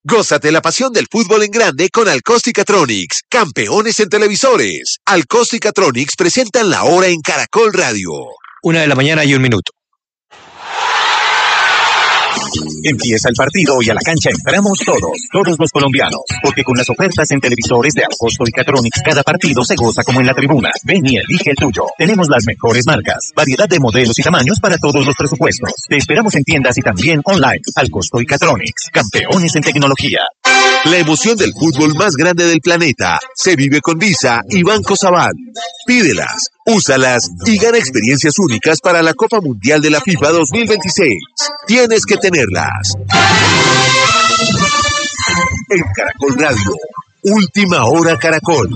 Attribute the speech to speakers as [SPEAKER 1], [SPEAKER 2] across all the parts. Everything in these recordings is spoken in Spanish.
[SPEAKER 1] Gózate la pasión del fútbol en grande con Alcosticatronics, campeones en televisores. Alcosticatronics presentan la hora en Caracol Radio.
[SPEAKER 2] 1:01 a.m.
[SPEAKER 3] Empieza el partido y a la cancha entramos todos los colombianos, porque con las ofertas en televisores de Alcosto y Catronics cada partido se goza como en la tribuna. Ven y elige el tuyo. Tenemos las mejores marcas, variedad de modelos y tamaños para todos los presupuestos. Te esperamos en tiendas y también online. Alcosto y Catronics, campeones en tecnología.
[SPEAKER 1] La emoción del fútbol más grande del planeta se vive con Visa y Banco Sabadell. Pídelas, úsalas y gana experiencias únicas para la Copa Mundial de la FIFA 2026. Tienes que tenerlas. En Caracol Radio, Última Hora Caracol.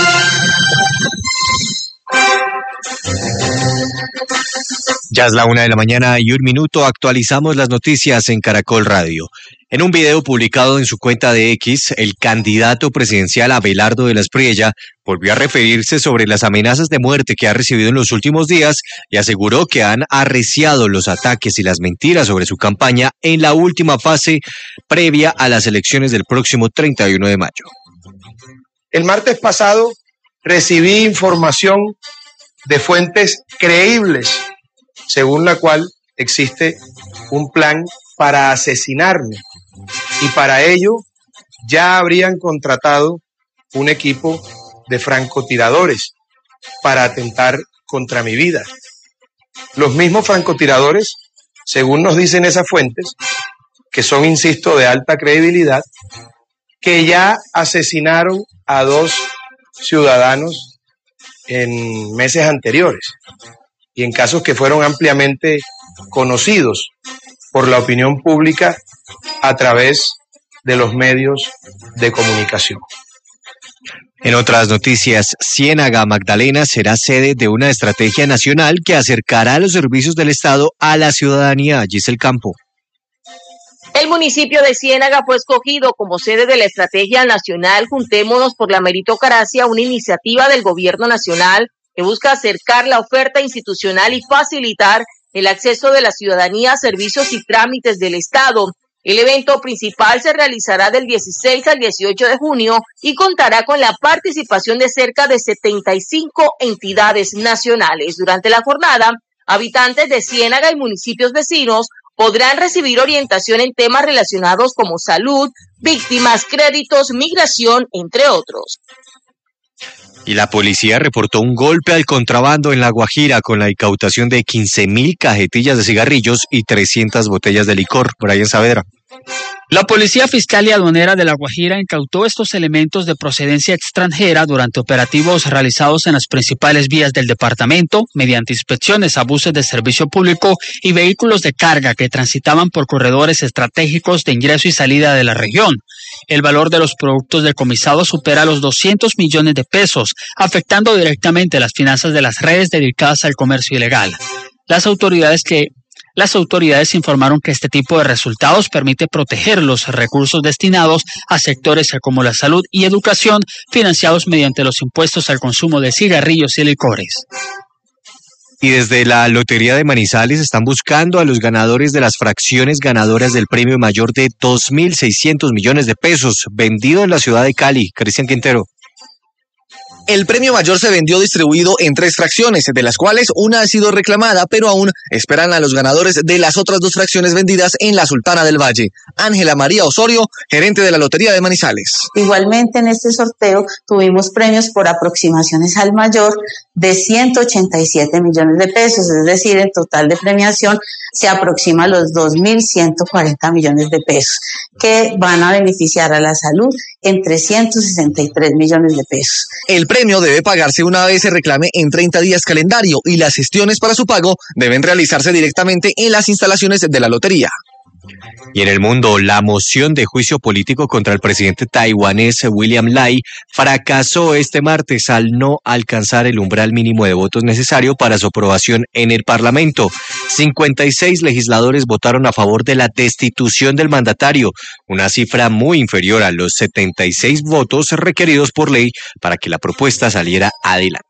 [SPEAKER 2] Ya es la 1:01 a.m. Actualizamos las noticias en Caracol Radio. En un video publicado en su cuenta de X, el candidato presidencial Abelardo de la Espriella volvió a referirse sobre las amenazas de muerte que ha recibido en los últimos días y aseguró que han arreciado los ataques y las mentiras sobre su campaña en la última fase previa a las elecciones del próximo 31 de mayo.
[SPEAKER 4] El martes pasado recibí información de fuentes creíbles, según la cual existe un plan para asesinarme. Y para ello ya habrían contratado un equipo de francotiradores para atentar contra mi vida. Los mismos francotiradores, según nos dicen esas fuentes, que son, insisto, de alta credibilidad, que ya asesinaron a 2 ciudadanos en meses anteriores y en casos que fueron ampliamente conocidos por la opinión pública a través de los medios de comunicación.
[SPEAKER 2] En otras noticias, Ciénaga Magdalena será sede de una estrategia nacional que acercará los servicios del Estado a la ciudadanía. Giselle Campo.
[SPEAKER 5] El municipio de Ciénaga fue escogido como sede de la estrategia nacional Juntémonos por la Meritocracia, una iniciativa del gobierno nacional que busca acercar la oferta institucional y facilitar el acceso de la ciudadanía a servicios y trámites del Estado. El evento principal se realizará del 16 al 18 de junio y contará con la participación de cerca de 75 entidades nacionales. Durante la jornada, habitantes de Ciénaga y municipios vecinos podrán recibir orientación en temas relacionados como salud, víctimas, créditos, migración, entre otros.
[SPEAKER 2] Y la policía reportó un golpe al contrabando en La Guajira con la incautación de 15.000 cajetillas de cigarrillos y 300 botellas de licor. Brian Saavedra.
[SPEAKER 6] La Policía Fiscal y Aduanera de La Guajira incautó estos elementos de procedencia extranjera durante operativos realizados en las principales vías del departamento, mediante inspecciones a buses de servicio público y vehículos de carga que transitaban por corredores estratégicos de ingreso y salida de la región. El valor de los productos decomisados supera los 200 millones de pesos, afectando directamente las finanzas de las redes dedicadas al comercio ilegal. Las autoridades informaron que este tipo de resultados permite proteger los recursos destinados a sectores como la salud y educación, financiados mediante los impuestos al consumo de cigarrillos y licores.
[SPEAKER 2] Y desde la Lotería de Manizales están buscando a los ganadores de las fracciones ganadoras del premio mayor de 2.600 millones de pesos, vendido en la ciudad de Cali. Cristian Quintero.
[SPEAKER 7] El premio mayor se vendió distribuido en 3 fracciones, de las cuales una ha sido reclamada, pero aún esperan a los ganadores de las otras 2 fracciones vendidas en la Sultana del Valle. Ángela María Osorio, gerente de la Lotería de Manizales.
[SPEAKER 8] Igualmente en este sorteo tuvimos premios por aproximaciones al mayor de 187 millones de pesos, es decir, en total de premiación se aproxima a los 2.140 millones de pesos, que van a beneficiar a la salud en 363 millones de pesos.
[SPEAKER 7] El premio debe pagarse una vez se reclame en 30 días calendario y las gestiones para su pago deben realizarse directamente en las instalaciones de la lotería.
[SPEAKER 2] Y en el mundo, la moción de juicio político contra el presidente taiwanés William Lai fracasó este martes al no alcanzar el umbral mínimo de votos necesario para su aprobación en el Parlamento. 56 legisladores votaron a favor de la destitución del mandatario, una cifra muy inferior a los 76 votos requeridos por ley para que la propuesta saliera adelante.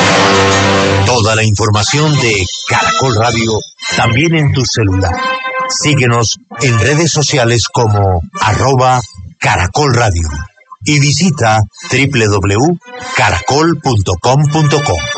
[SPEAKER 3] Toda la información de Caracol Radio también en tu celular.
[SPEAKER 9] Síguenos en redes sociales como @Caracol Radio y visita www.caracol.com.co.